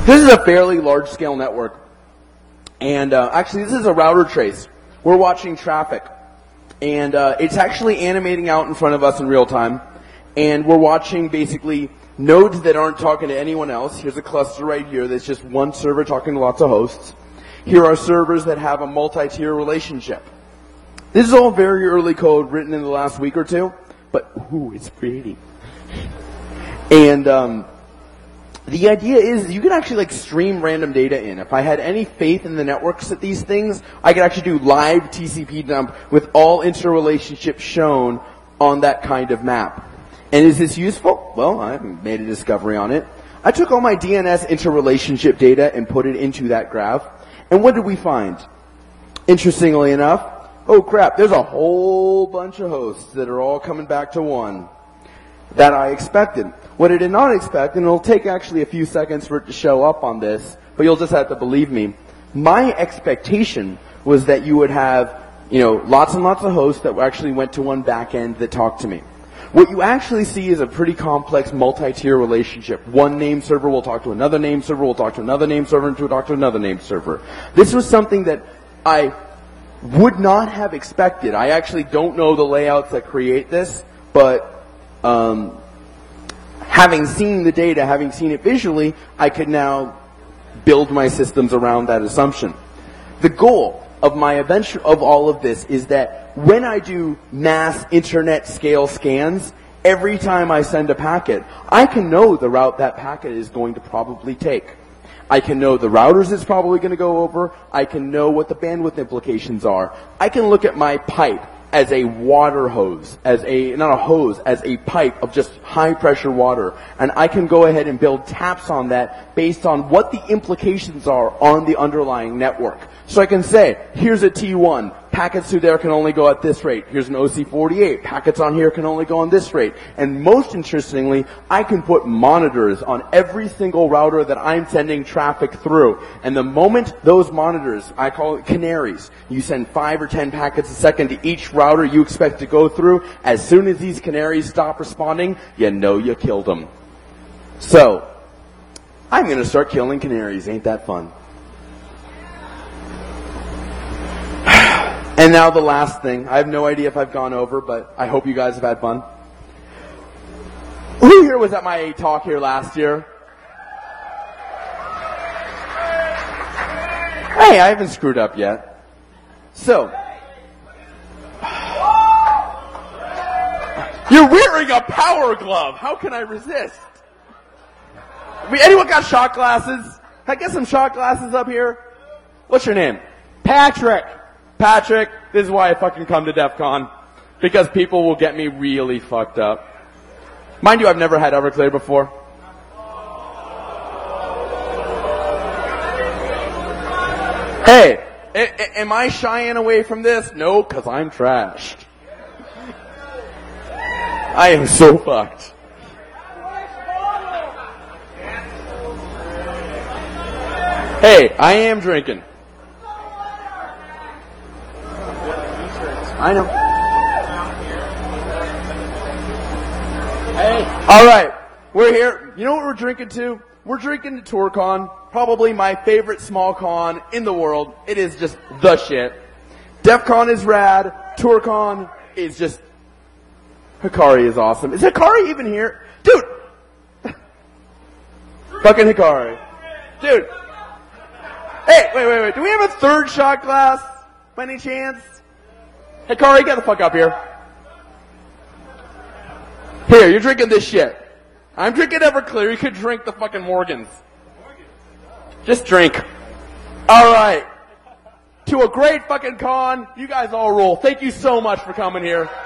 This is a fairly large-scale network. And actually, this is a router trace. We're watching traffic. And it's actually animating out in front of us in real time. And we're watching basically nodes that aren't talking to anyone else. Here's a cluster right here that's just one server talking to lots of hosts. Here are servers that have a multi-tier relationship. This is all very early code written in the last week or two, but ooh, it's pretty. And the idea is you can actually like stream random data in. If I had any faith in the networks at these things, I could actually do live TCP dump with all interrelationships shown on that kind of map. And is this useful? Well, I made a discovery on it. I took all my DNS interrelationship data and put it into that graph. And what did we find? Interestingly enough, oh crap, there's a whole bunch of hosts that are all coming back to one that I expected. What I did not expect, and it'll take actually a few seconds for it to show up on this, but you'll just have to believe me. My expectation was that you would have, lots and lots of hosts that actually went to one back end that talked to me. What you actually see is a pretty complex multi-tier relationship. One name server will talk to another name server, will talk to another name server, and to talk to another name server. This was something that I would not have expected. I actually don't know the layouts that create this, but having seen the data, having seen it visually, I could now build my systems around that assumption. The goal of of all of this is that when I do mass internet scale scans, every time I send a packet, I can know the route that packet is going to probably take. I can know the routers it's probably going to go over. I can know what the bandwidth implications are. I can look at my pipe as a water hose, as a pipe of just high pressure water. And I can go ahead and build taps on that based on what the implications are on the underlying network. So I can say, here's a T1, packets through there can only go at this rate. Here's an OC48, packets on here can only go on this rate. And most interestingly, I can put monitors on every single router that I'm sending traffic through. And the moment those monitors, I call it canaries, you send 5 or 10 packets a second to each router you expect to go through, as soon as these canaries stop responding, you know you killed them. So, I'm going to start killing canaries. Ain't that fun? And now the last thing. I have no idea if I've gone over, but I hope you guys have had fun. Who here was at my talk here last year? Hey, I haven't screwed up yet. So, you're wearing a power glove. How can I resist? Anyone got shot glasses? Can I get some shot glasses up here? What's your name? Patrick. Patrick, this is why I fucking come to DEF CON. Because people will get me really fucked up. Mind you, I've never had Everclear before. Hey, am I shying away from this? No, because I'm trashed. I am so fucked. Hey, I am drinking. I know. Hey. All right. We're here. You know what we're drinking to? We're drinking to TourCon, probably my favorite small con in the world. It is just the shit. DEF CON is rad. TourCon is just... Hikari is awesome. Is Hikari even here? Dude! Fucking Hikari. Dude. Hey, wait. Do we have a third shot glass? By any chance? Hikari, get the fuck up here. Here, you're drinking this shit. I'm drinking Everclear. You could drink the fucking Morgans. Just drink. Alright. To a great fucking con. You guys all rule. Thank you so much for coming here.